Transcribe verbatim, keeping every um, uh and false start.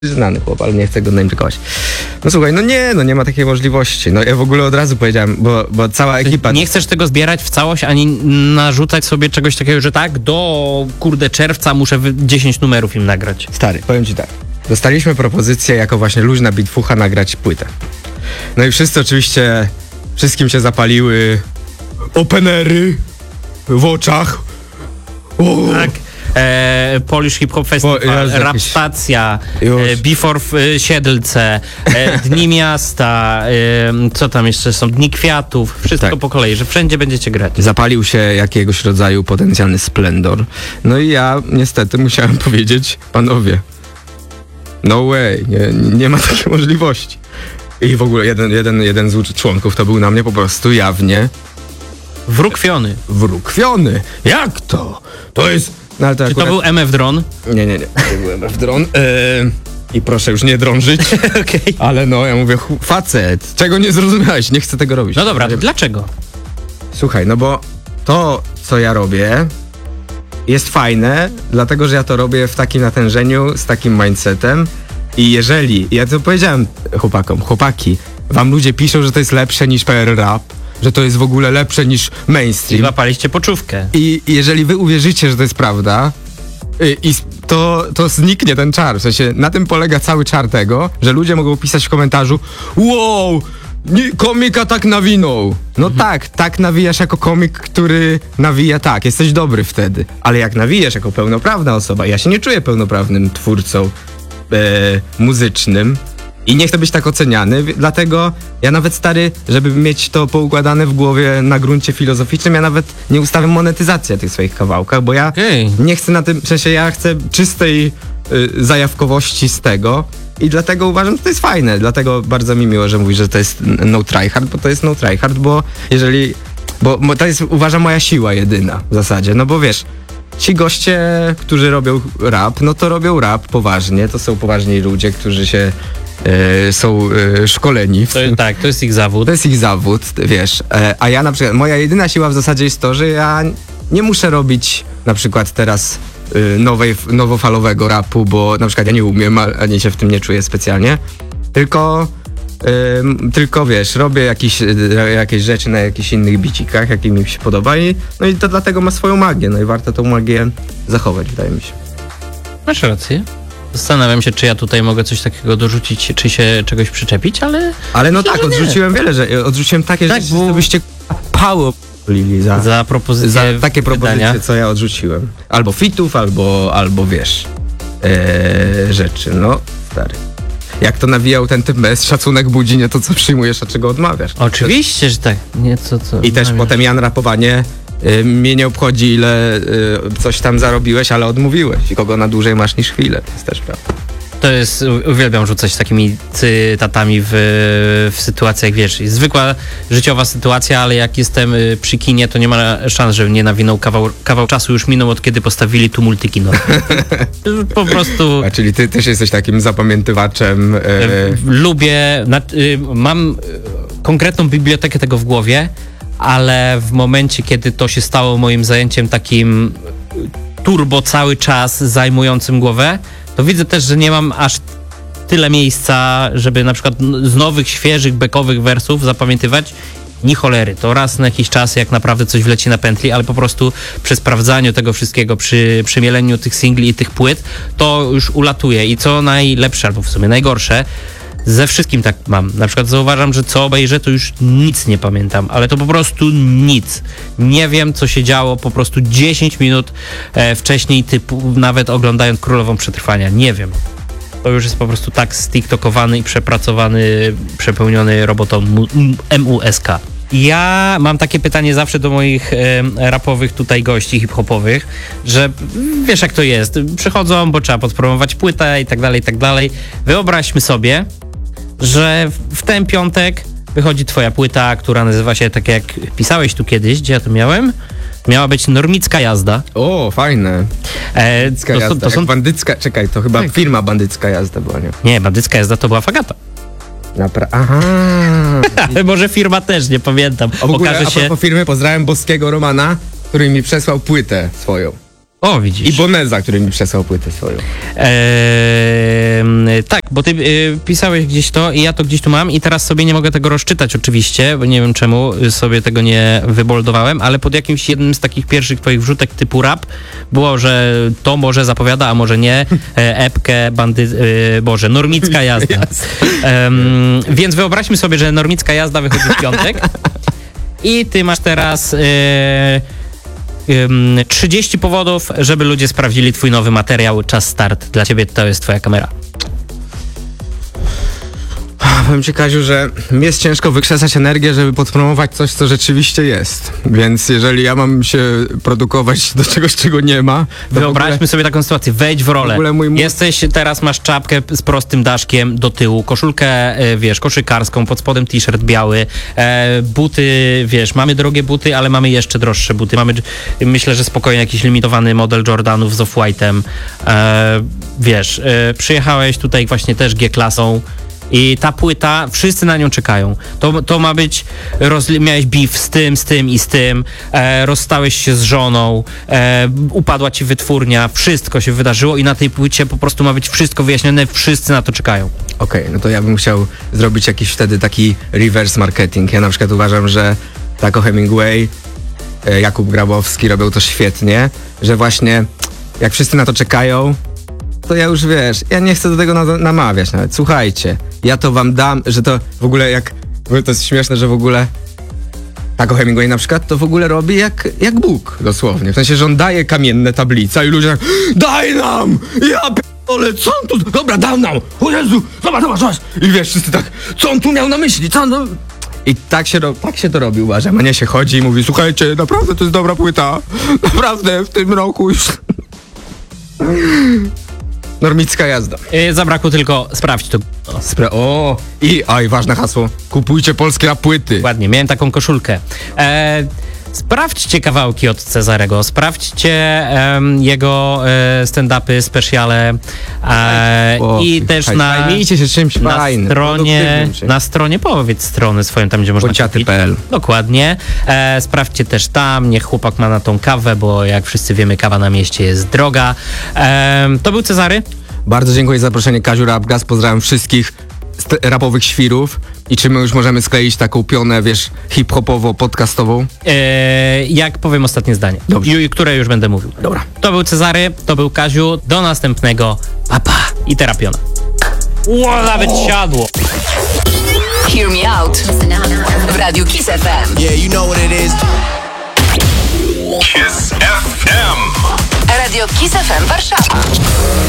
znany chłop, ale nie chcę go naimczykować. No słuchaj, no nie, no nie ma takiej możliwości. No ja w ogóle od razu powiedziałem, bo, bo cała ekipa... Nie chcesz tego zbierać w całość, ani narzucać sobie czegoś takiego, że tak, do kurde czerwca muszę dziesięć numerów im nagrać. Stary, powiem ci tak. Dostaliśmy propozycję jako właśnie luźna bitfucha nagrać płytę. No i wszyscy oczywiście, wszystkim się zapaliły openery w oczach. O! Tak. E, Polish Hip Hop Festival, O, ja Rap jakiś... Stacja, e, Before w e, Siedlce, e, Dni Miasta, e, co tam jeszcze są, Dni Kwiatów, wszystko Tak. po kolei, że wszędzie będziecie grać. Zapalił się jakiegoś rodzaju potencjalny splendor. No i ja niestety musiałem powiedzieć, panowie, no way, nie, nie ma takiej możliwości. I w ogóle jeden, jeden, jeden z członków to był na mnie po prostu jawnie Wrókwiony. wrókwiony. Jak to? To jest... No, ale to Czy akurat... to był M F Dron? Nie, nie, nie, nie byłem w dron. Eee, I proszę już nie drążyć. Okej. Ale no, ja mówię, hu, facet, czego nie zrozumiałeś? Nie chcę tego robić. No dobra, dlaczego? Słuchaj, no bo to, co ja robię, jest fajne, dlatego, że ja to robię w takim natężeniu, z takim mindsetem i jeżeli, ja to powiedziałem chłopakom, chłopaki, wam ludzie piszą, że to jest lepsze niż P R Rap, że to jest w ogóle lepsze niż I mainstream. łapaliście poczówkę. I jeżeli wy uwierzycie, że to jest prawda, y, i to, to zniknie ten czar. W sensie na tym polega cały czar tego, że ludzie mogą pisać w komentarzu: wow, nie, komika tak nawinął. No mhm. tak, tak nawijasz jako komik, który nawija tak, jesteś dobry wtedy. Ale jak nawijasz jako pełnoprawna osoba, ja się nie czuję pełnoprawnym twórcą e, muzycznym, i nie chcę być tak oceniany, dlatego ja nawet, stary, żeby mieć to poukładane w głowie na gruncie filozoficznym, ja nawet nie ustawiam monetyzacji na tych swoich kawałkach, bo ja Okay. nie chcę na tym, w sensie ja chcę czystej y, zajawkowości z tego i dlatego uważam, że to jest fajne, dlatego bardzo mi miło, że mówisz, że to jest no tryhard, bo to jest no tryhard, bo jeżeli, bo, bo to jest, uważam, moja siła jedyna w zasadzie, no bo wiesz, ci goście, którzy robią rap, no to robią rap poważnie, to są poważni ludzie, którzy się E, są e, szkoleni. To, tak, to jest ich zawód. To jest ich zawód, wiesz. E, a ja na przykład, moja jedyna siła w zasadzie jest to, że ja nie muszę robić na przykład teraz e, nowej, nowofalowego rapu, bo na przykład ja nie umiem, ani się w tym nie czuję specjalnie. Tylko, e, tylko wiesz, robię jakieś, e, jakieś rzeczy na jakichś innych bicikach, jakie mi się podoba i no i to dlatego ma swoją magię. No i warto tą magię zachować, wydaje mi się. Masz rację. Zastanawiam się, czy ja tutaj mogę coś takiego dorzucić, czy się czegoś przyczepić, ale... Ale no myślę, tak, że nie. odrzuciłem wiele rzeczy. Odrzuciłem takie Tak, rzeczy, bo- co byście pało za, Za propozycję za takie propozycje, wydania. co ja odrzuciłem. Albo fitów, albo, albo wiesz, ee, rzeczy. No, stary. Jak to nawijał ten typ bez szacunek budzi nie to, co przyjmujesz, a czego odmawiasz. Oczywiście, że tak. Nie, co, co, I też no, potem Jan rapowanie, y, mnie nie obchodzi, ile y, coś tam zarobiłeś, ale odmówiłeś. I kogo na dłużej masz niż chwilę. To jest też prawda. To jest, u- uwielbiam rzucać takimi cytatami w, w sytuacjach, wiesz, zwykła życiowa sytuacja, ale jak jestem y, przy kinie, to nie ma szans, że nie nawinął kawał, kawał czasu już minął, od kiedy postawili tu multikino. Po prostu A czyli ty też jesteś takim zapamiętywaczem. E, lubię, na, y, mam y, konkretną bibliotekę tego w głowie, ale w momencie, kiedy to się stało moim zajęciem takim turbo cały czas zajmującym głowę, to widzę też, że nie mam aż tyle miejsca, żeby na przykład z nowych, świeżych, bekowych wersów zapamiętywać. Ni cholery, to raz na jakiś czas, jak naprawdę coś wleci na pętli, ale po prostu przy sprawdzaniu tego wszystkiego, przy przemieleniu tych singli i tych płyt, to już ulatuje. I co najlepsze, albo w sumie najgorsze, ze wszystkim tak mam. Na przykład zauważam, że co obejrzę, to już nic nie pamiętam, ale to po prostu nic. Nie wiem, co się działo po prostu dziesięć minut e, wcześniej, typu nawet oglądając Królową Przetrwania. Nie wiem. To już jest po prostu tak stiktokowany i przepracowany, przepełniony robotą mu- M U S K. Ja mam takie pytanie zawsze do moich e, rapowych tutaj gości hip-hopowych, że wiesz jak to jest, przychodzą, bo trzeba podpromować płytę i tak dalej, i tak dalej. Wyobraźmy sobie, że w ten piątek wychodzi twoja płyta, która nazywa się tak jak pisałeś tu kiedyś, gdzie ja to miałem? Miała być Normicka Jazda. o, fajne. E, Bandycka to, jazda, to, to są... jak bandycka, czekaj, to chyba Tak. firma Bandycka Jazda była, nie? Nie, Bandycka Jazda to była Fagata. Napra- Aha. Ale może firma też, nie pamiętam. A w ogóle, Okaże a się... propos firmy, pozdrawiam boskiego Romana, który mi przesłał płytę swoją. O, widzisz. I Boneza, który mi przesłał płytę swoją. Eee, tak, bo ty y, pisałeś gdzieś to i ja to gdzieś tu mam i teraz sobie nie mogę tego rozczytać oczywiście, bo nie wiem czemu sobie tego nie wyboldowałem, ale pod jakimś jednym z takich pierwszych twoich wrzutek typu rap było, że to może zapowiada, a może nie, e, epkę, bandy, e, boże, normicka jazda. Ehm, więc wyobraźmy sobie, że normicka jazda wychodzi w piątek i ty masz teraz... E, trzydzieści powodów, żeby ludzie sprawdzili twój nowy materiał. Czas start. Dla ciebie to jest twoja kamera. Powiem ci, Kaziu, że mi jest ciężko wykrzesać energię, żeby podpromować coś, co rzeczywiście jest. Więc jeżeli ja mam się produkować do czegoś, czego nie ma... Wyobraźmy ogóle, sobie taką sytuację. Wejdź w rolę. W mój... Jesteś, teraz masz czapkę z prostym daszkiem do tyłu, koszulkę, wiesz, koszykarską, pod spodem t-shirt biały, e, buty, wiesz, mamy drogie buty, ale mamy jeszcze droższe buty. Mamy, myślę, że spokojnie jakiś limitowany model Jordanów z Off-White'em. E, wiesz, e, przyjechałeś tutaj właśnie też G-klasą. I ta płyta, wszyscy na nią czekają. To, to ma być, rozli- miałeś beef z tym, z tym i z tym, e, rozstałeś się z żoną, e, upadła ci wytwórnia, wszystko się wydarzyło i na tej płycie po prostu ma być wszystko wyjaśnione, wszyscy na to czekają. Okej, okay, no to ja bym chciał zrobić jakiś wtedy taki reverse marketing. Ja na przykład uważam, że Taco Hemingway, e, Jakub Grabowski robią to świetnie, że właśnie jak wszyscy na to czekają, to ja już wiesz, ja nie chcę do tego na- namawiać nawet. Słuchajcie, ja to wam dam, że to w ogóle jak, to jest śmieszne, że w ogóle Taco Hemingway na przykład to w ogóle robi jak, jak Bóg, dosłownie. W sensie, że on daje kamienne tablice i ludzie tak, daj nam! Ja p***ole, co on tu, dobra, dam nam! O Jezu, zobacz, zobacz, zobacz! I wiesz, wszyscy tak, co on tu miał na myśli, co on... No? I tak się, ro- tak się to robi, uważam, a nie się chodzi i mówi, słuchajcie, naprawdę to jest dobra płyta, naprawdę w tym roku już... Normicka jazda. Yy, zabrakło tylko sprawdź to. Spra- o, i aj, ważne hasło. Kupujcie polskie płyty. Ładnie, miałem taką koszulkę. E, sprawdźcie kawałki od Cezarego, sprawdźcie um, jego e, stand-upy, speciale e, o, i też haj, na, zajmijcie się czymś na fajnym, stronie, na stronie, powiedz strony swoją, tam gdzie można Bociaty kupić. kropka p l. Dokładnie. E, sprawdźcie też tam, niech chłopak ma na tą kawę, bo jak wszyscy wiemy, kawa na mieście jest droga. E, to był Cezary. Bardzo dziękuję za zaproszenie, Kaziu Rapgas. Pozdrawiam wszystkich st- rapowych świrów. I czy my już możemy skleić taką pionę, wiesz, hip-hopowo-podcastową? E, jak powiem ostatnie zdanie, Dobrze. Ju, które już będę mówił. Dobra. To był Cezary, to był Kaziu. Do następnego. Papa. I terapiona. Ło, nawet siadło. Hear me out w Radiu Kiss F M. Yeah, you know what it is. Kiss F M. Radio Kiss F M Warszawa.